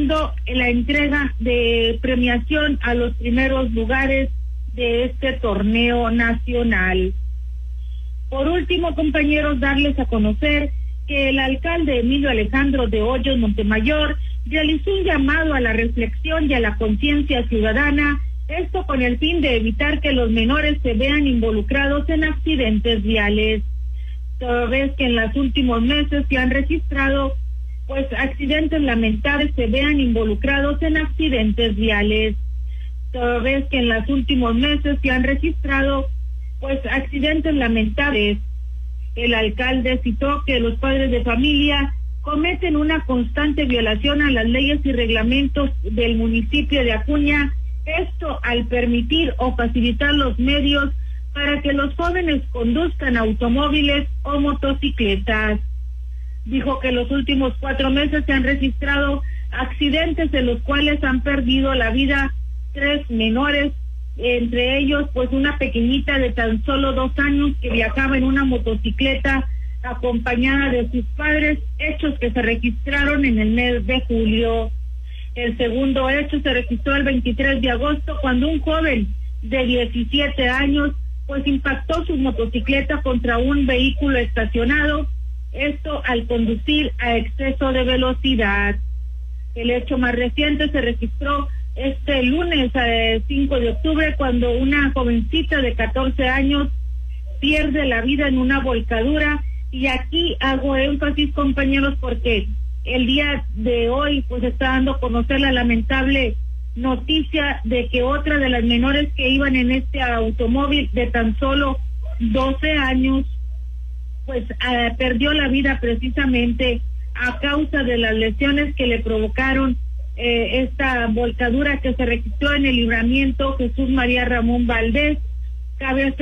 segundo, la entrega de premiación a los primeros lugares de este torneo nacional. Por último, compañeros, darles a conocer que el alcalde Emilio Alejandro de Hoyos Montemayor realizó un llamado a la reflexión y a la conciencia ciudadana, esto con el fin de evitar que los menores se vean involucrados en accidentes viales. Toda vez que en los últimos meses se han registrado accidentes lamentables, se vean involucrados en accidentes viales. Toda vez que en los últimos meses se han registrado accidentes lamentables. El alcalde citó que los padres de familia cometen una constante violación a las leyes y reglamentos del municipio de Acuña, esto al permitir o facilitar los medios para que los jóvenes conduzcan automóviles o motocicletas. Dijo que en los últimos 4 meses se han registrado accidentes en los cuales han perdido la vida 3 menores, entre ellos una pequeñita de tan solo 2 años que viajaba en una motocicleta acompañada de sus padres, hechos que se registraron en el mes de julio. El segundo hecho se registró el 23 de agosto cuando un joven de 17 años impactó su motocicleta contra un vehículo estacionado, esto al conducir a exceso de velocidad. El hecho más reciente se registró este lunes 5 de octubre cuando una jovencita de 14 años pierde la vida en una volcadura, y aquí hago énfasis, compañeros, porque el día de hoy está dando a conocer la lamentable noticia de que otra de las menores que iban en este automóvil de tan solo 12 años perdió la vida precisamente a causa de las lesiones que le provocaron esta volcadura que se registró en el libramiento Jesús María Ramón Valdés. Cabe